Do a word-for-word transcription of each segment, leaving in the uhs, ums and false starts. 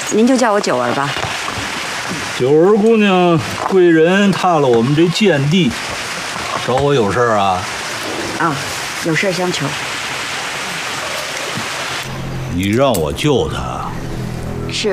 您就叫我九儿吧。 九儿姑娘，贵人踏了我们这贱地，找我有事儿啊？ 啊，有事相求。 你让我救他？ 是。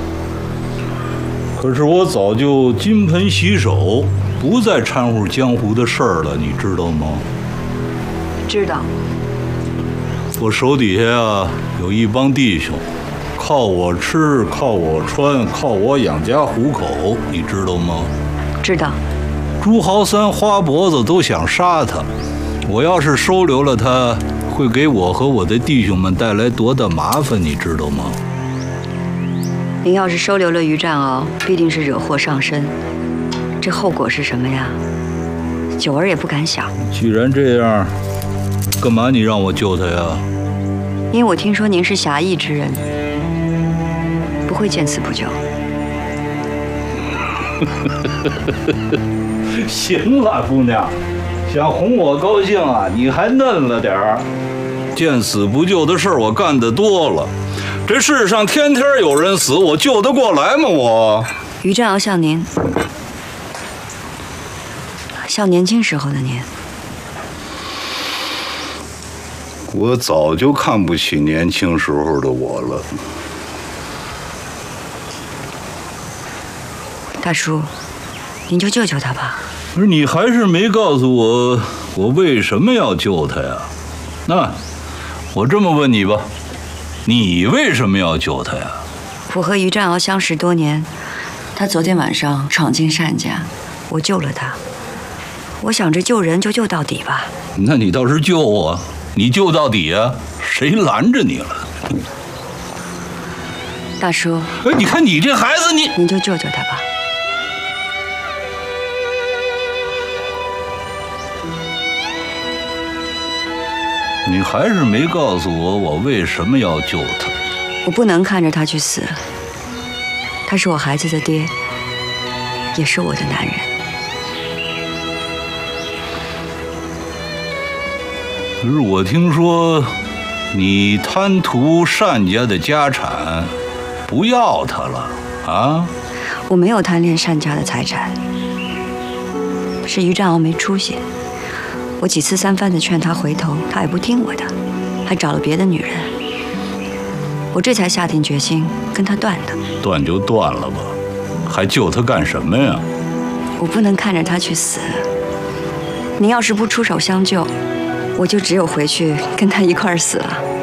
可是我早就金盆洗手，不再掺和江湖的事儿了，你知道吗？ 知道。 我手底下啊有一帮弟兄，靠我吃，靠我穿，靠我养家糊口，你知道吗？ 知道。 朱豪三、花脖子都想杀他，我要是收留了他，会给我和我的弟兄们带来多大麻烦，你知道吗？ 您要是收留了于占鳌，必定是惹祸上身。这后果是什么呀？九儿也不敢想。 既然这样，干嘛你让我救他呀？ 因为我听说您是侠义之人，不会见死不救。 行了，姑娘，想哄我高兴啊，你还嫩了点儿。见死不救的事儿我干得多了，这世上天天有人死，我救得过来吗？我于占鳌像您，像年轻时候的您。 我早就看不起年轻时候的我了。 大叔，您就救救他吧。 可是你还是没告诉我，我为什么要救他呀？那我这么问你吧，你为什么要救他呀？ 我和于占鳌相识多年，他昨天晚上闯进单家，我救了他。我想着救人就救到底吧。 那你倒是救我，你救到底啊？谁拦着你了？ 大叔， 哎，你看你这孩子，你您就救救他吧。 你还是没告诉我，我为什么要救他？ 我不能看着他去死。他是我孩子的爹，也是我的男人。 可是我听说你贪图单家的家产，不要他了啊？ 我没有贪恋单家的财产，是于占鳌没出息。我几次三番的劝他回头，他也不听我的，还找了别的女人。我这才下定决心跟他断的。 断就断了吧，还救他干什么呀？ 我不能看着他去死。您要是不出手相救，我就只有回去跟他一块儿死了。